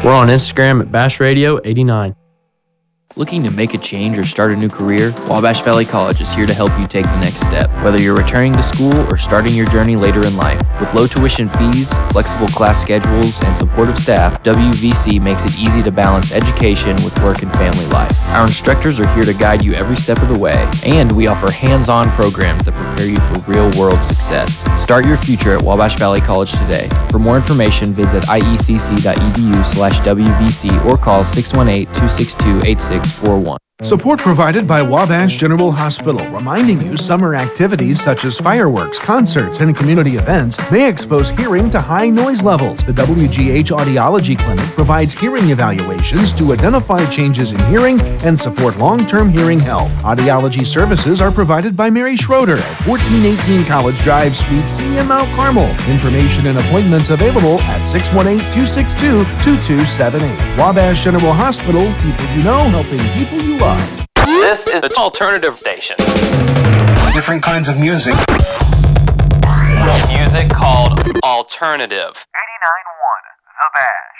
We're on Instagram at Bash Radio 89. Looking to make a change or start a new career? Wabash Valley College is here to help you take the next step. Whether you're returning to school or starting your journey later in life, with low tuition fees, flexible class schedules, and supportive staff, WVC makes it easy to balance education with work and family life. Our instructors are here to guide you every step of the way, and we offer hands-on programs that prepare you for real-world success. Start your future at Wabash Valley College today. For more information, visit iecc.edu/WVC or call 618-262-8641. Support provided by Wabash General Hospital, reminding you summer activities such as fireworks, concerts, and community events may expose hearing to high noise levels. The WGH Audiology Clinic provides hearing evaluations to identify changes in hearing and support long-term hearing health. Audiology services are provided by Mary Schroeder at 1418 College Drive, Suite C in Mount Carmel. Information and appointments available at 618-262-2278. Wabash General Hospital, people you know, helping people you love. This is the alternative station. Different kinds of music. Music called alternative. 89.1 The Bash.